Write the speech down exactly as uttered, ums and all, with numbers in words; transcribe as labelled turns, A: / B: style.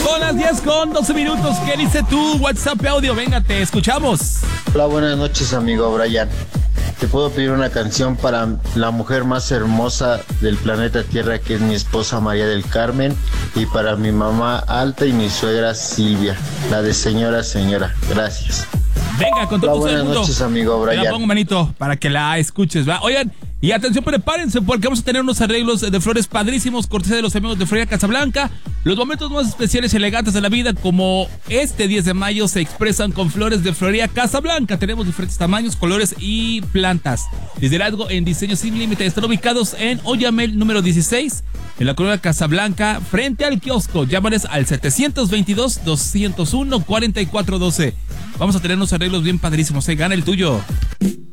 A: Son las diez con doce minutos. ¿Qué dice tu WhatsApp audio? Venga, te escuchamos.
B: Hola, buenas noches, amigo Brian. Te puedo pedir una canción para la mujer más hermosa del planeta Tierra, que es mi esposa María del Carmen, y para mi mamá Alta y mi suegra Silvia, la de señora, señora. Gracias.
A: Venga, con todo
B: Hola,
A: gusto del
B: buenas
A: mundo.
B: noches, amigo Brian.
A: Te la pongo, manito, para que la escuches, ¿va? Oigan, y atención, prepárense, porque vamos a tener unos arreglos de flores padrísimos, cortesía de los amigos de Florería Casablanca. Los momentos más especiales y elegantes de la vida, como este diez de mayo, se expresan con flores de Florería Casablanca. Tenemos diferentes tamaños, colores y plantas. Liderazgo en diseño sin límite. Están ubicados en Oyamel número dieciséis, en la colonia Casablanca, frente al kiosco. Llámales al setecientos veintidós, doscientos uno, cuarenta y cuatro doce. Vamos a tener unos arreglos bien padrísimos, ¿eh? Gana el tuyo.